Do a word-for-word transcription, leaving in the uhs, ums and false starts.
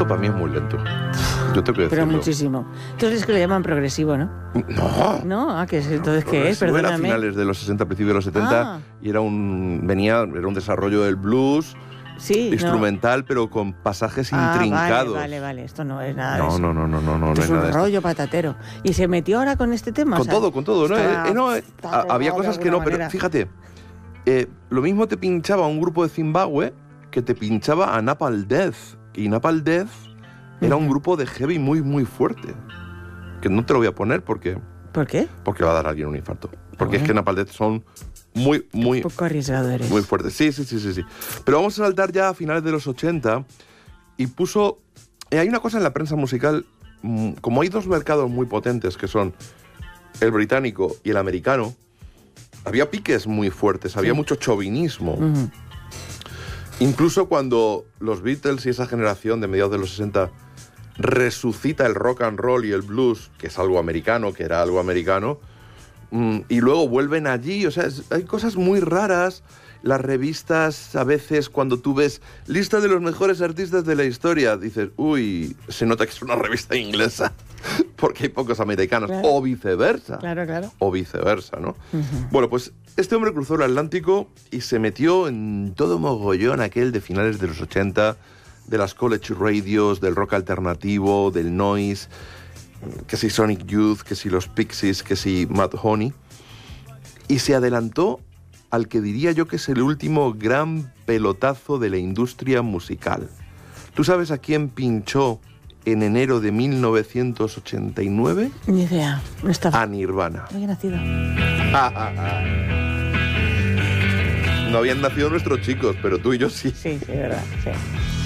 Esto para mí es muy lento. Yo tengo que decirlo. Pero muchísimo. Entonces es que le llaman progresivo, ¿no? No. No, ah, ¿qué es? Entonces, ¿qué es? Progresivo era a Perdóname. finales de los sesenta, principios de los setenta, Ah. y era un, venía, era un desarrollo del blues, Sí, no. instrumental, pero con pasajes Ah, intrincados. Vale, vale, vale. Esto no es nada de No, eso. no, no, no, no, no, Esto no es es nada un de esto. rollo patatero. ¿Y se metió ahora con este tema? Con O sea, todo, con todo, ¿no? estaba- Eh, no, eh, estaba a- pegado había de cosas que alguna no, pero manera. fíjate, eh, lo mismo te pinchaba un grupo de Zimbabue que te pinchaba a Napalm Death. Y Napalm Death era un Ujú. grupo de heavy muy, muy fuerte. Que no te lo voy a poner porque, ¿Por qué? porque va a dar a alguien un infarto. Porque bueno. es que Napalm Death son muy, muy, Un poco arriesgado eres. muy fuertes. Sí, sí, sí, sí, sí. Pero vamos a saltar ya a finales de los ochenta y puso... eh, hay una cosa en la prensa musical, mm, como hay dos mercados muy potentes que son el británico y el americano, había piques muy fuertes, había Sí. mucho chauvinismo. Ujú. Incluso cuando los Beatles y esa generación de mediados de los sesenta resucita el rock and roll y el blues, que es algo americano, que era algo americano, mm, y luego vuelven allí, o sea, es- hay cosas muy raras. Las revistas, a veces, cuando tú ves lista de los mejores artistas de la historia, dices, uy, se nota que es una revista inglesa, porque hay pocos americanos, Claro. o viceversa. Claro, claro. O viceversa, ¿no? Ujú. Bueno, pues este hombre cruzó el Atlántico y se metió en todo mogollón aquel de finales de los ochenta, de las college radios, del rock alternativo, del noise, que si Sonic Youth, que si los Pixies, que si Mad Honey, y se adelantó al que diría yo que es el último gran pelotazo de la industria musical. ¿Tú sabes a quién pinchó en enero de mil novecientos ochenta y nueve? Ni idea. No estaba. A Nirvana. No había nacido. No habían nacido nuestros chicos, pero tú y yo sí. Sí, sí, es verdad. Sí.